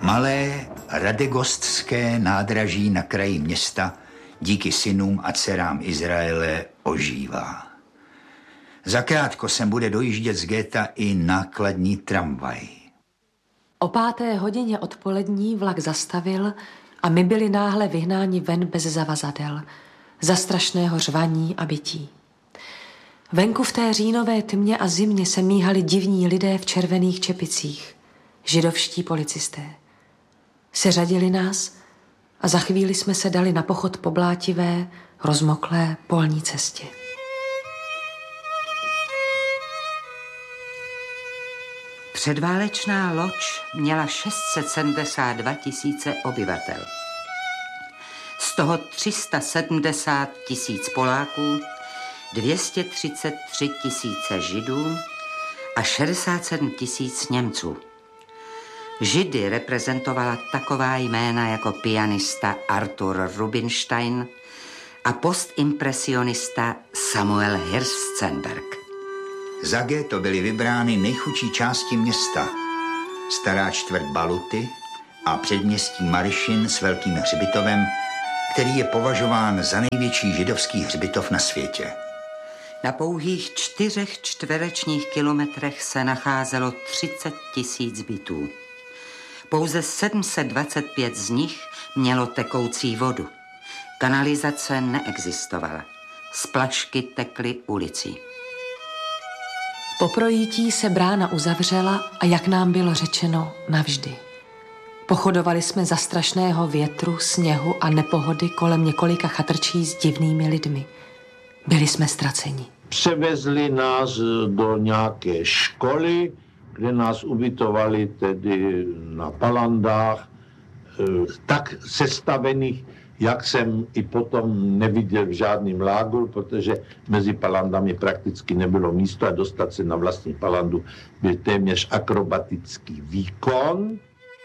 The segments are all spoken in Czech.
Malé radegostské nádraží na kraji města díky synům a dcerám Izraele ožívá. Zakrátko sem bude dojíždět z ghéta i nákladní tramvaj. O 5. hodině odpolední vlak zastavil a my byli náhle vyhnáni ven bez zavazadel, za strašného řvaní a bití. Venku v té říjnové tmě a zimě se míhali divní lidé v červených čepicích, židovští policisté. Seřadili nás a za chvíli jsme se dali na pochod po blátivé, rozmoklé polní cestě. Předválečná Loč měla 672 000 obyvatel. Z toho 370 000 Poláků, 233 000 Židů a 67 000 Němců. Židy reprezentovala taková jména jako pianista Arthur Rubinstein a postimpresionista Samuel Hirschenberg. Za ghetto byly vybrány nejchudší části města. Stará čtvrt Baluty a předměstí Marišin s velkým hřbitovem, který je považován za největší židovský hřbitov na světě. Na pouhých 4 čtverečních kilometrech se nacházelo 30 000 bytů. Pouze 725 z nich mělo tekoucí vodu. Kanalizace neexistovala. Splašky tekly ulicí. Po projítí se brána uzavřela a jak nám bylo řečeno, navždy. Pochodovali jsme za strašného větru, sněhu a nepohody kolem několika chatrčí s divnými lidmi. Byli jsme ztraceni. Převezli nás do nějaké školy, kde nás ubytovali tedy na palandách, tak sestavených, jak jsem i potom neviděl v žádném lágru, protože mezi palandami prakticky nebylo místo a dostat se na vlastní palandu byl téměř akrobatický výkon.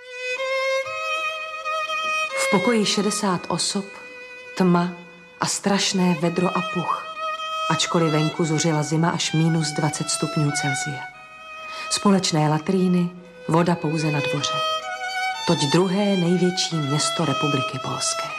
V pokoji 60 osob, tma a strašné vedro a puch, ačkoliv venku zuřila zima až minus 20 stupňů Celsia. Společné latríny, voda pouze na dvoře. Toť druhé největší město Republiky Polské.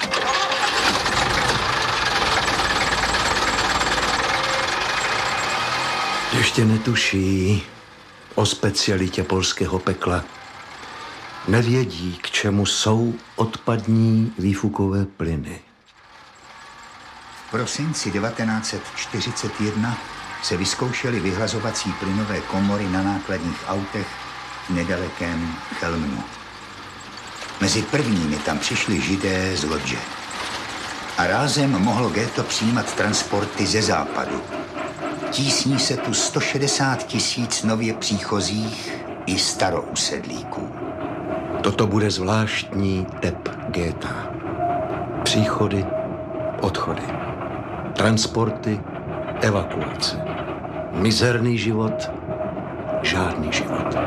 Ještě netuší o specialitě polského pekla. Nevědí, k čemu jsou odpadní výfukové plyny. V prosinci 1941 se vyzkoušely vyhlazovací plynové komory na nákladních autech v nedalekém Chelmnu. Mezi prvními tam přišli Židé z Lodže. A rázem mohlo ghetto přijímat transporty ze západu. Tísní se tu 160 000 nově příchozích i starousedlíků. Toto bude zvláštní tep ghéta. Příchody, odchody. Transporty, evakuace. Mizerný život, žádný život.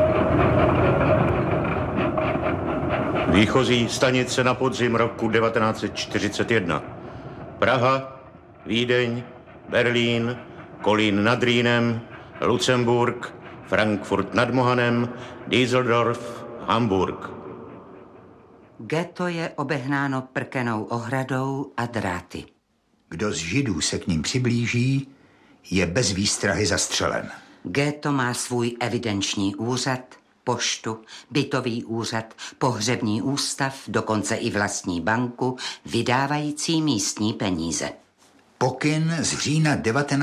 Výchozí stanice na podzim roku 1941. Praha, Vídeň, Berlín, Kolín nad Rýnem, Lucemburk, Frankfurt nad Mohanem, Düsseldorf, Hamburg. Ghetto je obehnáno prkenou ohradou a dráty. Kdo z Židů se k ním přiblíží, je bez výstrahy zastřelen. Ghetto má svůj evidenční úřad, poštu, bytový úřad, pohřební ústav, dokonce i vlastní banku, vydávající místní peníze. Pokyn z října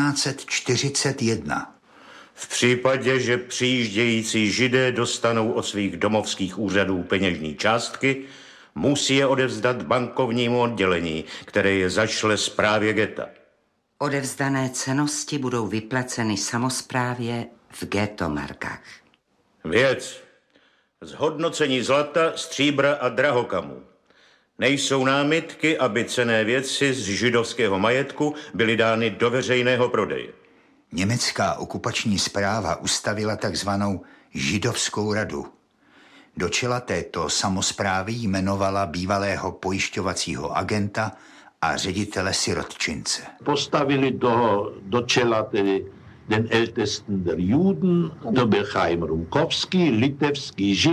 1941. V případě, že přijíždějící Židé dostanou od svých domovských úřadů peněžní částky, musí je odevzdat bankovnímu oddělení, které je zašle správě getta. Odevzdané cennosti budou vyplaceny samosprávě v ghettomarkách. Věc. Zhodnocení zlata, stříbra a drahokamů. Nejsou námitky, aby cenné věci z židovského majetku byly dány do veřejného prodeje. Německá okupační správa ustavila takzvanou židovskou radu. Do čela této samosprávy jmenovala bývalého pojišťovacího agenta a ředitele sirotčince. Postavili do čela tedy den Ältesten der Juden, to byl Chaim Rumkowski, litevský žid,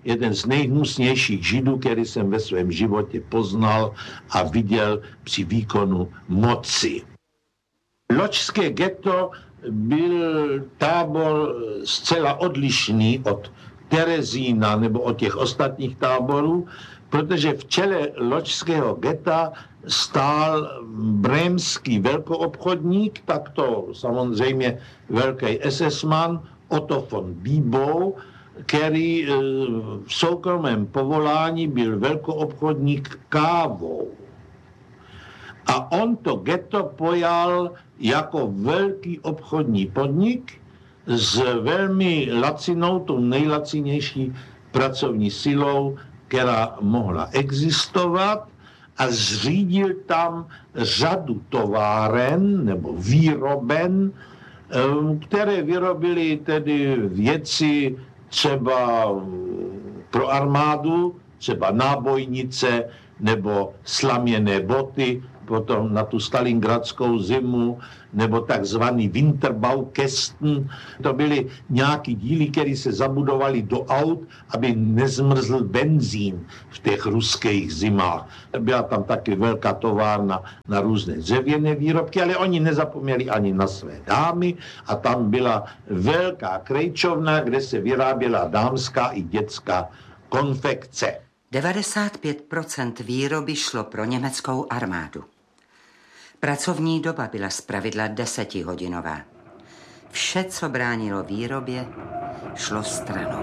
jeden z nejhnusnějších Židů, který jsem ve svém životě poznal a viděl při výkonu moci. Loďské ghetto byl tábor zcela odlišný od Terezína nebo od těch ostatních táborů, protože v čele loďského getta stál brémský velkoobchodník, tak to samozřejmě velký SS-man Otto von Bibou, který v soukromém povolání byl velkoobchodník kávou. A on to ghetto pojal jako velký obchodní podnik s velmi lacinou, tou nejlacinější pracovní silou, která mohla existovat, a zřídil tam řadu továren nebo výroben, které vyrobily tedy věci třeba pro armádu, třeba nábojnice nebo slaměné boty, potom na tu stalingradskou zimu, nebo takzvaný Winterbaukästen. To byly nějaký díly, které se zabudovaly do aut, aby nezmrzl benzín v těch ruských zimách. Byla tam taky velká továrna na různé dřevěné výrobky, ale oni nezapomněli ani na své dámy a tam byla velká krejčovna, kde se vyráběla dámská i dětská konfekce. 95% výroby šlo pro německou armádu. Pracovní doba byla zpravidla 10hodinová. Vše, co bránilo výrobě, šlo stranou.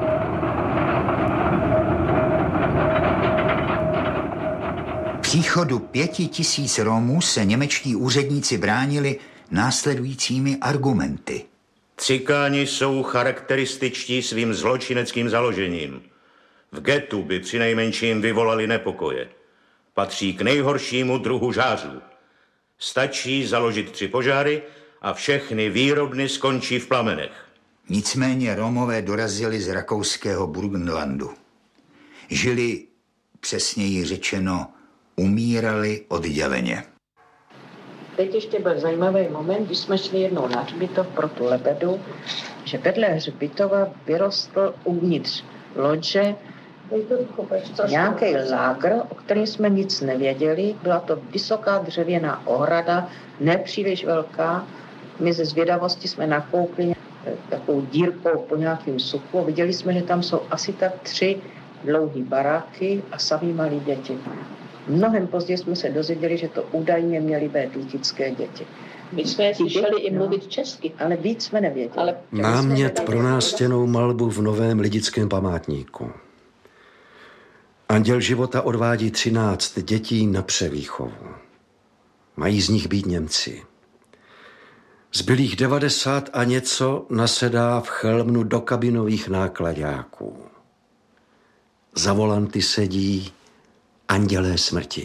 Příchodu 5000 Romů se němečtí úředníci bránili následujícími argumenty. Cikáni jsou charakterističtí svým zločineckým založením. V ghettu by přinejmenším vyvolali nepokoje. Patří k nejhoršímu druhu žářů. Stačí založit 3 požáry a všechny výrobny skončí v plamenech. Nicméně Romové dorazili z rakouského Burgenlandu. Žili, přesněji řečeno, umírali odděleně. Teď ještě byl zajímavý moment, když jsme šli jednou na hřbitov pro tu lebedu, že vedle hřbitova vyrostl uvnitř lodže nějaký lágr, o kterém jsme nic nevěděli. Byla to vysoká dřevěná ohrada, nepříliš velká. My ze zvědavosti jsme nakoukli takovou dírkou po nějakým suchu. Viděli jsme, že tam jsou asi tak 3 dlouhé baráky a samý malí děti. Mnohem později jsme se dozvěděli, že to údajně měly být lidické děti. My jsme slyšeli i mluvit česky. Ale víc jsme nevěděli. Námět pro nástěnnou malbu v novém lidickém památníku. Anděl života odvádí 13 dětí na převýchovu. Mají z nich být Němci. Zbylých 90 a něco nasedá v Chelmnu do kabinových nákladáků. Za volanty sedí andělé smrti.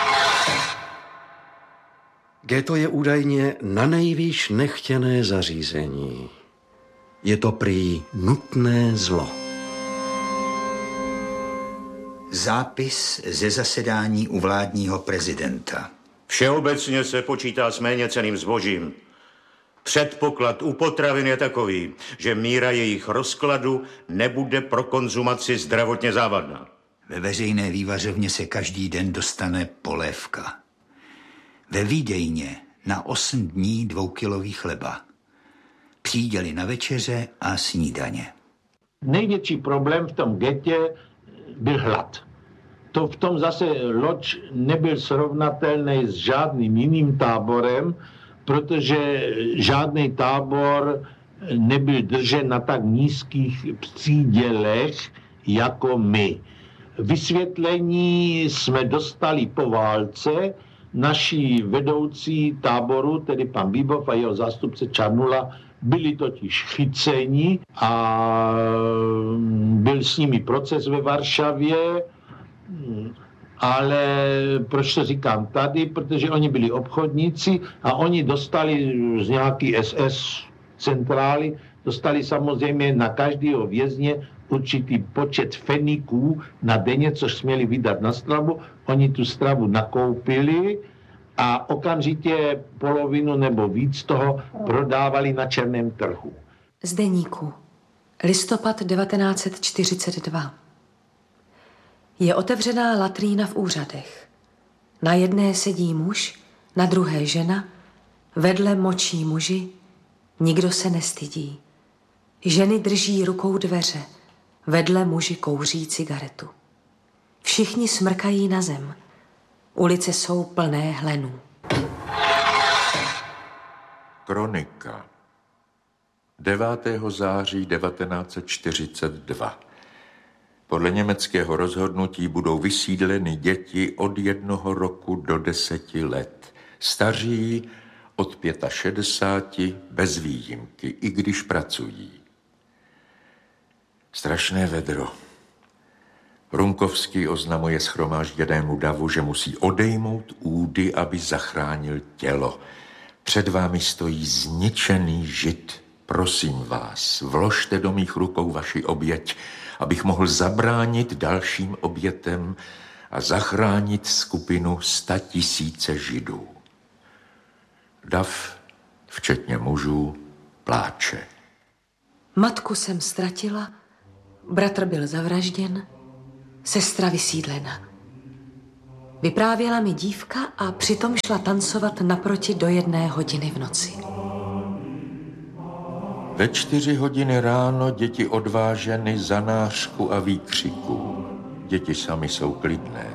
Ghetto je údajně na nejvýš nechtěné zařízení. Je to prý nutné zlo. Zápis ze zasedání u vládního prezidenta. Všeobecně se počítá s méněcenným zbožím. Předpoklad u potravin je takový, že míra jejich rozkladu nebude pro konzumaci zdravotně závadná. Ve veřejné vývařovně se každý den dostane polévka. Ve výdejně na 8 dní 2kilový chleba. Příděly na večeře a snídaně. Největší problém v tom getě byl hlad. To v tom zase Lodž nebyl srovnatelný s žádným jiným táborem, protože žádný tábor nebyl držen na tak nízkých přídělech jako my. Vysvětlení jsme dostali po válce. Naši vedoucí táboru, tedy pan Bíbov a jeho zástupce Čarnula, byli totiž chyceni a byl s nimi proces ve Varšavě, ale proč to říkám tady? Protože oni byli obchodníci a oni dostali z nějaký SS centrály, dostali samozřejmě na každého vězně určitý počet feniků na denně, což směli vydat na stravu. Oni tu stravu nakoupili a okamžitě polovinu nebo víc toho prodávali na černém trhu. Z deníku. Listopad 1942. Je otevřená latrína v úřadech. Na jedné sedí muž, na druhé žena, vedle močí muži, nikdo se nestydí. Ženy drží rukou dveře, vedle muži kouří cigaretu. Všichni smrkají na zem. Ulice jsou plné hlenů. Kronika. 9. září 1942. Podle německého rozhodnutí budou vysídleny děti od 1 roku do 10 let. Staří od 65 bez výjimky, i když pracují. Strašné vedro. Runkovský oznamuje shromážděnému davu, že musí odejmout údy, aby zachránil tělo. Před vámi stojí zničený žid. Prosím vás, vložte do mých rukou vaši oběť, abych mohl zabránit dalším obětem a zachránit skupinu 100 000 židů. Dav, včetně mužů, pláče. Matku jsem ztratila, bratr byl zavražděn, sestra vysídlena. Vyprávěla mi dívka a přitom šla tancovat naproti do 1 hodiny v noci. Ve 4 hodiny ráno děti odváženy za nářku a výkřiků. Děti sami jsou klidné.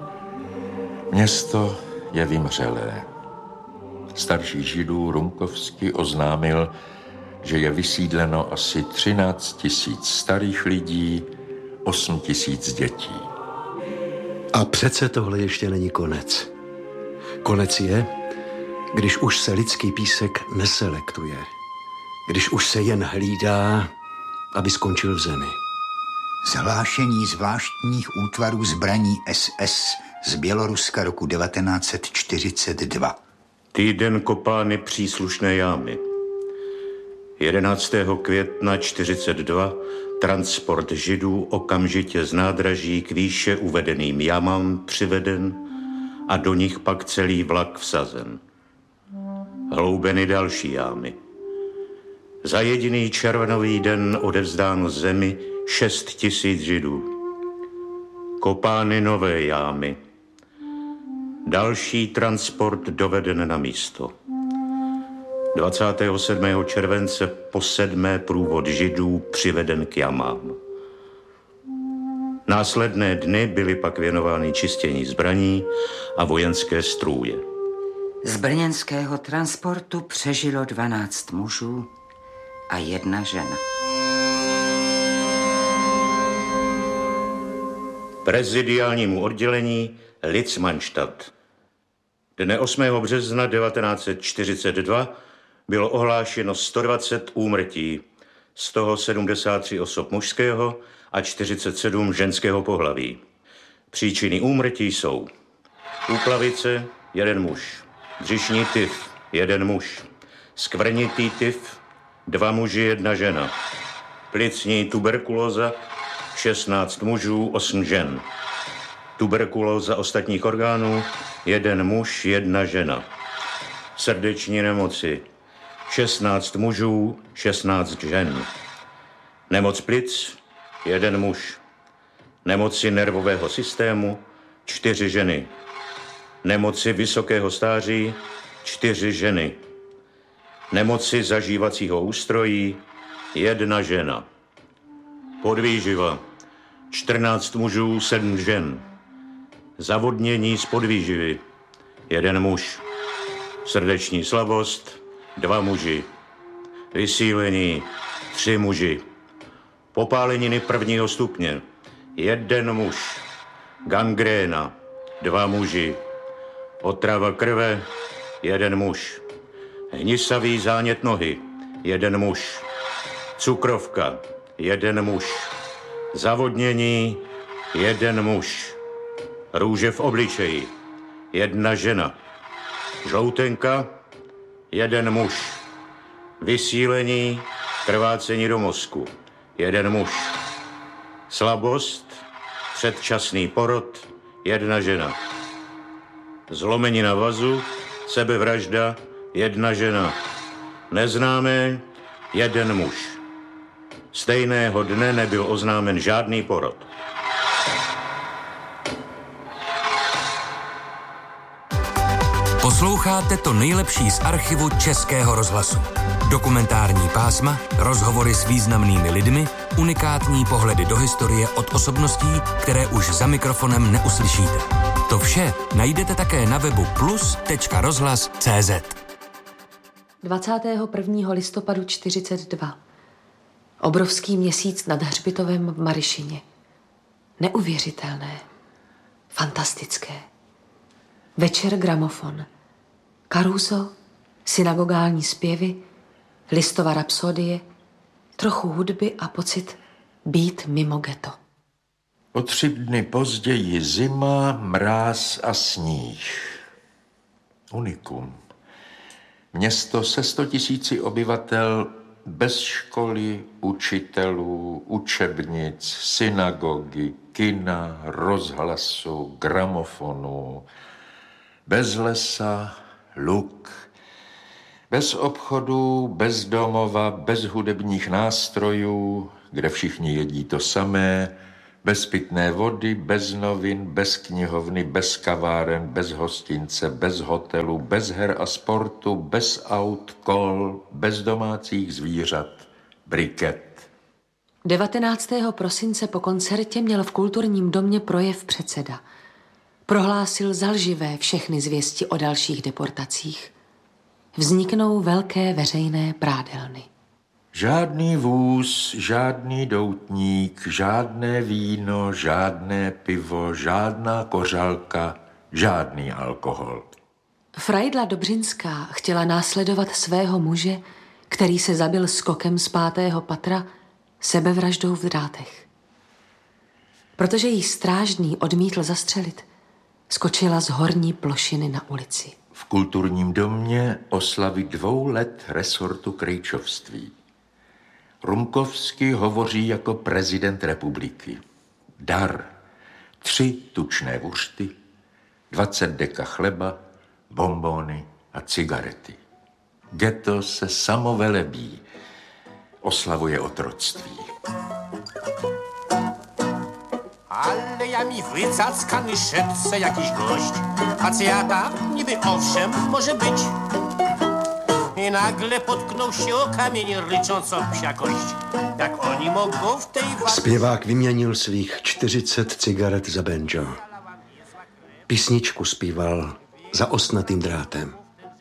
Město je vymřelé. Starší židů Runkovský oznámil, že je vysídleno asi 13 000 starých lidí, 8 000 dětí. A přece tohle ještě není konec. Konec je, když už se lidský písek neselektuje. Když už se jen hlídá, aby skončil v zemi. Zhlášení zvláštních útvarů zbraní SS z Běloruska roku 1942. Týden kopány příslušné jámy. 11. května 1942 transport židů okamžitě z nádraží k výše uvedeným jamám přiveden a do nich pak celý vlak vsazen. Hloubeny další jámy. Za jediný červnový den odevzdáno zemi 6 000 židů. Kopány nové jámy. Další transport doveden na místo. 27. července po 7. průvod židů přiveden k jamám. Následné dny byly pak věnovány čištění zbraní a vojenské strůje. Z brněnského transportu přežilo 12 mužů a 1 žena. Prezidiálnímu oddělení Litzmannstadt. Dne 8. března 1942 bylo ohlášeno 120 úmrtí, z toho 73 osob mužského a 47 ženského pohlaví. Příčiny úmrtí jsou úplavice, 1 muž, břišní tyf, 1 muž, skvrnitý tyf, 2 muži, 1 žena, plicní tuberkulóza, 16 mužů, 8 žen, tuberkulóza ostatních orgánů, 1 muž, 1 žena, srdeční nemoci, 16 mužů, 16 žen, nemoc plic, 1 muž, nemoci nervového systému, 4 ženy, nemoci vysokého stáří, 4 ženy, nemoci zažívacího ústrojí, 1 žena, podvýživa, 14 mužů, 7 žen, zavodnění z podvýživy, 1 muž, srdeční slabost, 2 muži, vysílení, 3 muži, popáleniny 1. stupně, 1 muž, gangréna, 2 muži, otrava krve, 1 muž, hnisavý zánět nohy, 1 muž, cukrovka, 1 muž, zavodnění, 1 muž, růže v obličeji, 1 žena, žloutenka, 1 muž, vysílení, krvácení do mozku, 1 muž, slabost, předčasný porod, 1 žena, zlomenina vazu, sebevražda, 1 žena, neznámé, 1 muž, Stejného dne nebyl oznámen žádný porod. Posloucháte to nejlepší z archivu Českého rozhlasu. Dokumentární pásma, rozhovory s významnými lidmi, unikátní pohledy do historie od osobností, které už za mikrofonem neuslyšíte. To vše najdete také na webu plus.rozhlas.cz. 21. listopadu 42. Obrovský měsíc nad hřbitovem v Maryšině. Neuvěřitelné. Fantastické. Večer gramofon. Caruso, synagogální zpěvy, Listova rapsodie, trochu hudby a pocit být mimo ghetto. O 3 dny později zima, mráz a sníh. Unikum. Město se 100 000 obyvatel bez školy, učitelů, učebnic, synagogy, kina, rozhlasu, gramofonu, bez lesa, luk, bez obchodu, bez domova, bez hudebních nástrojů, kde všichni jedí to samé, bez pitné vody, bez novin, bez knihovny, bez kaváren, bez hostince, bez hotelu, bez her a sportu, bez aut, kol, bez domácích zvířat, briket. 19. prosince po koncertě měl v kulturním domě projev předseda. Prohlásil za lživé všechny zvěsti o dalších deportacích. Vzniknou velké veřejné prádelny. Žádný vůz, žádný doutník, žádné víno, žádné pivo, žádná kořalka, žádný alkohol. Frajdla Dobřinská chtěla následovat svého muže, který se zabil skokem z 5. patra sebevraždou v Drátech. Protože jí strážný odmítl zastřelit, skočila z horní plošiny na ulici. V kulturním domě oslavy 2 let resortu krejčovství. Rumkovský hovoří jako prezident republiky. Dar, 3 tučné buřty, 20 deka chleba, bonbony a cigarety. Ghetto se samovelebí, oslavuje otroctví. Ale ja mi wycackany szepce jakiś gość. Pacjata niby owszem może być. I nagle potknął się o kamień, rycząc o psia kość. Jak oni mogą w tej Zpěvák vyměnil svých 40 cigaret za banjo. Písničku zpíval za ostnatým drátem.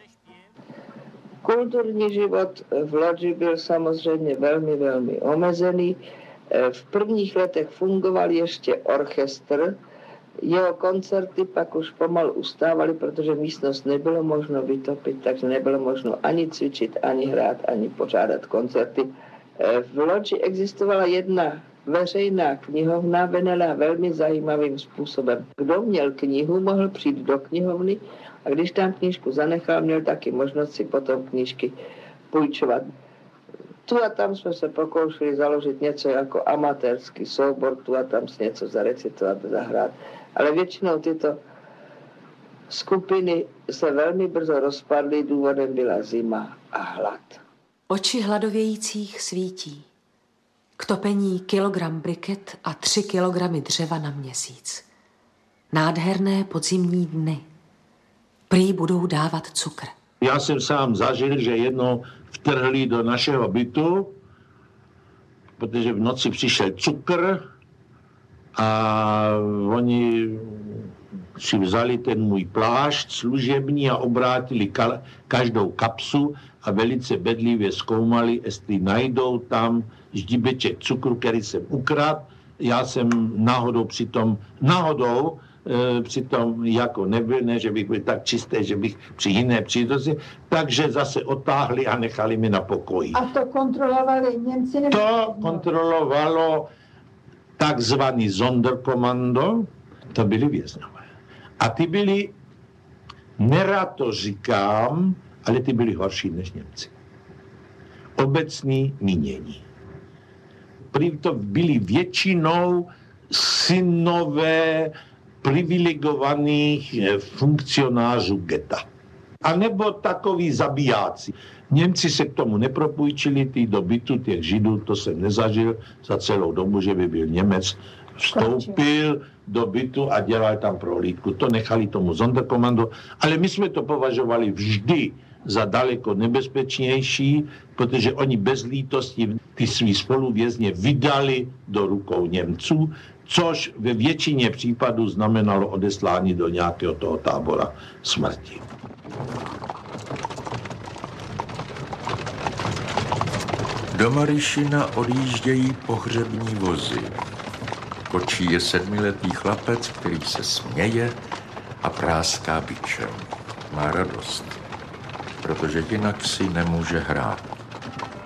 Kulturní život v Lodži byl samozřejmě velmi, velmi omezený. V prvních letech fungoval ještě orchestr. Jeho koncerty pak už pomalu ustávaly, protože místnost nebylo možno vytopit, takže nebylo možno ani cvičit, ani hrát, ani pořádat koncerty. V Lodži existovala jedna veřejná knihovna, vedená velmi zajímavým způsobem. Kdo měl knihu, mohl přijít do knihovny a když tam knížku zanechal, měl taky možnost si potom knížky půjčovat. Tu a tam jsme se pokoušeli založit něco jako amatérský soubor, tu a tam si něco zarecitovat, zahrát. Ale většinou tyto skupiny se velmi brzo rozpadly, důvodem byla zima a hlad. Oči hladovějících svítí. K topení kilogram briket a 3 kilogramy dřeva na měsíc. Nádherné podzimní dny. Prý budou dávat cukr. Já jsem sám zažil, že jednou vtrhli do našeho bytu, protože v noci přišel cukr a oni si vzali ten můj plášť služební a obrátili každou kapsu a velice bedlivě zkoumali, jestli najdou tam ždíbeček cukru, který jsem ukradl. Já jsem náhodou přitom jako nebyl, ne, že bych byl tak čistý, že bych při jiné příležitosti, takže zase otáhli a nechali mi na pokoji. A to kontrolovali Němci? Nebo... To kontrolovalo takzvaný Sonderkommando, to byli věznové. A ty byli, nerad to říkám, ale ty byli horší než Němci. Obecní mínění. Prý to byli většinou synové privilegovaných funkcionářů geta. A nebo takový zabijáci. Němci se k tomu nepropůjčili, do bytu těch Židů, to jsem nezažil za celou dobu, že by byl Němec, vstoupil do bytu a dělal tam prohlídku. To nechali tomu Sonderkommando, ale my jsme to považovali vždy za daleko nebezpečnější, protože oni bez lítosti ty svý spoluvězně vydali do rukou Němců, což ve většině případů znamenalo odeslání do nějakého toho tábora smrti. Do Maryšina odjíždějí pohřební vozy. Kočí je 7letý chlapec, který se směje a práská bičem. Má radost, protože jinak si nemůže hrát.